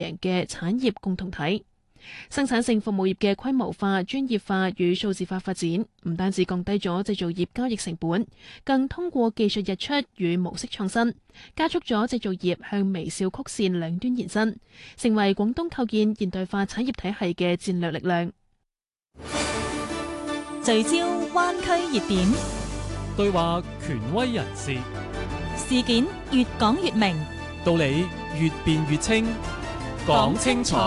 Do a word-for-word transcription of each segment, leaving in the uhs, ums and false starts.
嘅產業共同體。生產性服務業嘅規模化、專業化與數字化發展，唔單止降低咗製造業交易成本，更通過技術日出與模式創新，加速咗製造業向微笑曲線兩端延伸，成為廣東構建現代化產業體系嘅戰略力量。 聚焦灣區熱點， 對話權威人士， 事件越講越明， 道理越辯越清，講清楚。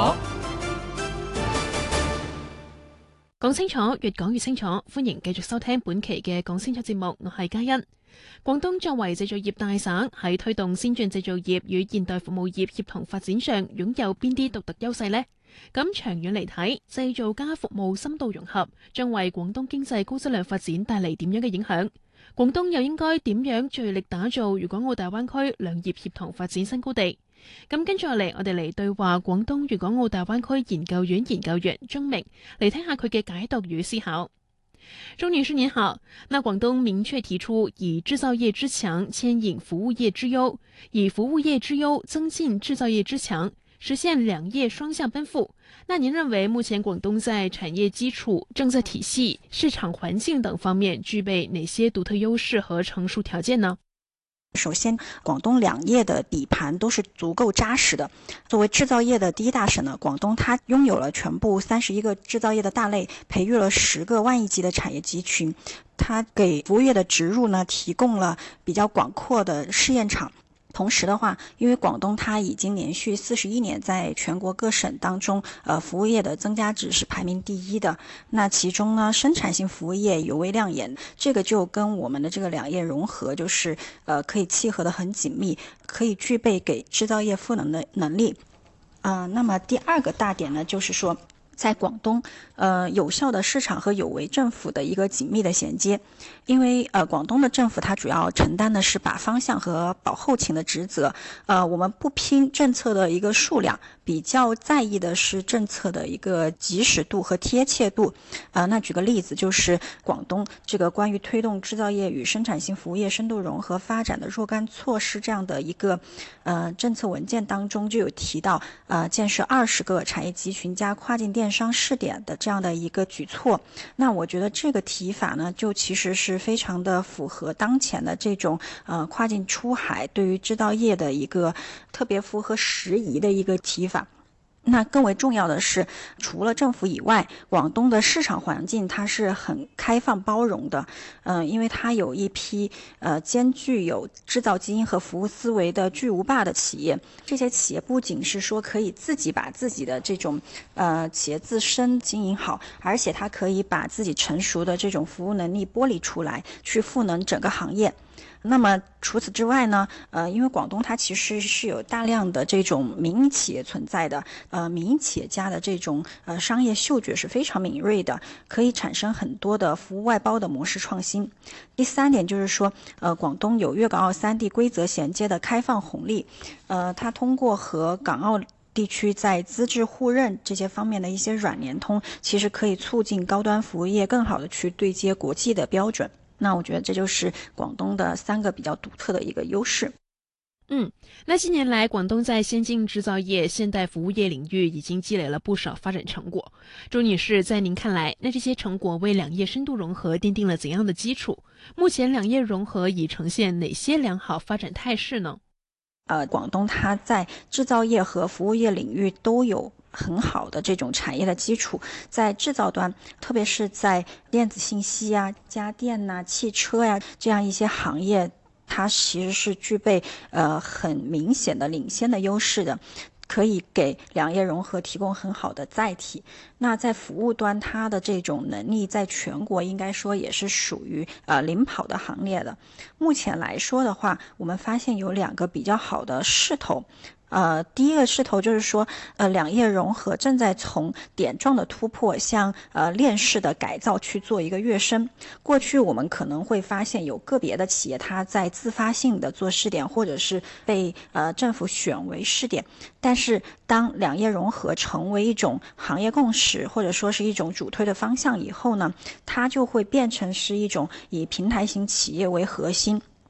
講清楚，越講越清楚。歡迎繼續收聽本期嘅講清楚節目，我係嘉欣。廣東作為製造業大省，喺推動先進製造業與現代服務業協同發展上，擁有邊啲獨特優勢呢？咁長遠嚟睇，製造加服務深度融合，將為廣東經濟高質量發展帶嚟點樣嘅影響？廣東又應該點樣聚力打造粵港澳大灣區兩業協同發展新高地？咁跟住落嚟，我哋嚟對話廣東粵港澳大灣區研究院研究員鐘明，嚟聽下佢嘅解讀與思考。鐘女士您好，那廣東明確提出以製造業之強牽引服務業之優，以服務業之優增進製造業之強，實現兩業雙向奔赴。那您認為目前廣東在產業基礎、政策體系、市場環境等方面具備哪些獨特優勢和成熟條件呢？ 首先，廣東兩業的底盤都是足夠扎實的。作為製造業的第一大省呢，廣東它擁有了全部三十一個製造業的大類，培育了十個萬億級的產業集群。它給服務業的植入呢，提供了比較廣闊的試驗場。同時的話，因為廣東它已經連續四十一年在全國各省當中，呃，服務業的增加值是排名第一的。那其中呢，生產性服務業尤為亮眼，這個就跟我們的這個兩業融合，就是呃可以契合得很緊密，可以具備給製造業賦能的能力。啊、呃，那麼第二個大點呢，就是說，在廣東，呃，有效的市場和有為政府的一個緊密的銜接，因為呃，廣東的政府它主要承擔的是把方向和保後勤的職責，呃，我們不拼政策的一個數量，比較在意的是政策的一個及時度和貼切度。呃，那舉個例子，就是廣東這個關於推動製造業與生產性服務業深度融合發展的若干措施這樣的一個呃政策文件當中就有提到，呃，建設二十個產業集群加跨境電商試點的這樣的一個舉措。那我覺得這個提法呢，就其實是非常的符合當前的這種呃跨境出海對於製造業的一個特別符合時宜的一個提法。那更為重要的是，除了政府以外，廣東的市場環境它是很開放包容的，嗯、呃，因為它有一批呃兼具有製造基因和服務思維的巨無霸的企業。這些企業不僅是說可以自己把自己的這種呃企業自身經營好，而且它可以把自己成熟的這種服務能力剝離出來，去賦能整個行業。那麼除此之外呢，呃，因為廣東它其實是有大量的這種民營企業存在的，呃，民營企業家的這種呃商業嗅覺是非常敏銳的，可以產生很多的服務外包的模式創新。第三點就是說，呃，廣東有粵港澳三地規則銜接的開放紅利，呃，它通過和港澳地區在資質互認這些方面的一些軟聯通，其實可以促進高端服務業更好的去對接國際的標準。那我覺得這就是廣東的三個比較獨特的一個優勢。 嗯，那近年來廣東在先進製造業、現代服務業領域已經積累了不少發展成果。周女士，在您看來，那這些成果為兩業深度融合奠定了怎樣的基礎？目前兩業融合已呈現哪些良好發展態勢呢？ 呃，廣東它在製造業和服務業領域都有很好的這種產業的基礎，在製造端，特別是在電子信息啊、家電啊、汽車呀、啊、這樣一些行業，它其實是具備呃很明顯的領先的優勢的，可以給兩業融合提供很好的載體。那在服務端，它的這種能力在全國應該說也是屬於呃領跑的行列的。目前來說的話，我們發現有兩個比較好的勢頭。呃，第一個勢頭就是說，呃，兩業融合正在從點狀的突破向呃鏈式的改造去做一個躍升。過去我們可能會發現有個別的企業，它在自發性的做試點，或者是被呃政府選為試點。但是當兩業融合成為一種行業共識，或者說是一種主推的方向以後呢，它就會變成是一種以平台型企業為核心。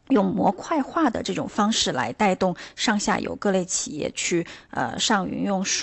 用模块化的这种方式来带动上下游各类企业去呃上云用